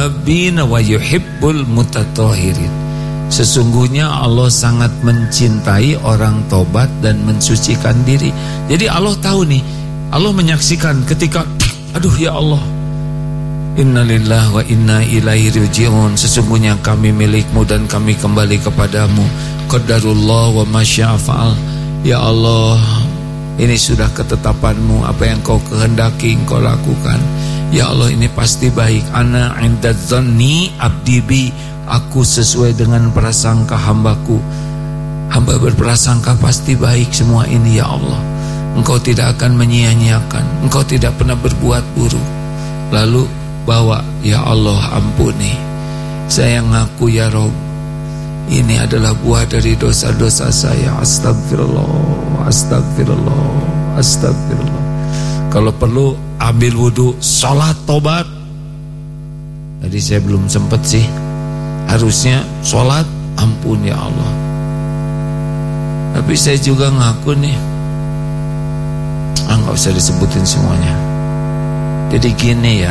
tawwabin wa yuhibbul mutatahhirin. Sesungguhnya Allah sangat mencintai orang tobat dan mensucikan diri. Jadi Allah tahu nih, Allah menyaksikan ketika aduh ya Allah, innalillahi wa inna ilaihi raji'un, sesungguhnya kami milikmu dan kami kembali kepadamu. Qadarullah wa masya'a fa'al. Ya Allah, ini sudah ketetapanmu, apa yang kau kehendaki engkau lakukan. Ya Allah, ini pasti baik. Ana 'inda dzanni abdi bi, aku sesuai dengan prasangka hambaku. Hamba berprasangka pasti baik semua ini ya Allah. Engkau tidak akan menyia-nyiakan, engkau tidak pernah berbuat buruk. Lalu bawa, ya Allah ampuni, saya ngaku ya Rob, ini adalah buah dari dosa-dosa saya. Astagfirullah, astagfirullah, astagfirullah. Kalau perlu ambil wudhu, sholat tobat. Tadi saya belum sempat sih. Harusnya sholat, ampun ya Allah. Tapi saya juga ngaku nih, nggak usah disebutin semuanya. Jadi gini ya,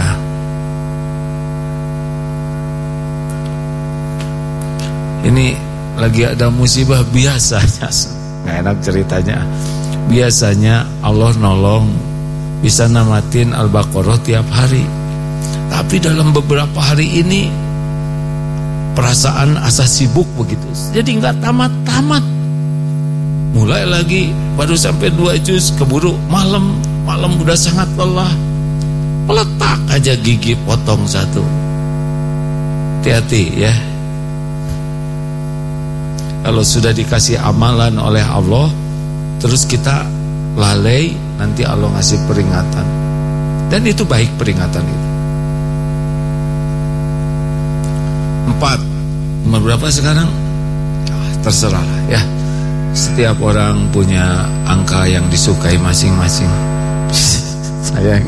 ini lagi ada musibah biasanya, nggak enak ceritanya. Biasanya Allah nolong bisa namatin Al-Baqarah tiap hari. Tapi dalam beberapa hari ini perasaan asa sibuk begitu, jadi nggak tamat-tamat. Mulai lagi baru sampai 2 juz, keburu malam udah sangat lelah. Peletak aja gigi potong 1. Hati-hati ya. Kalau sudah dikasih amalan oleh Allah, terus kita lalai, nanti Allah ngasih peringatan. Dan itu baik peringatan itu. 4. Nomor berapa sekarang? Terserah lah ya. Setiap orang punya angka yang disukai masing-masing. Saya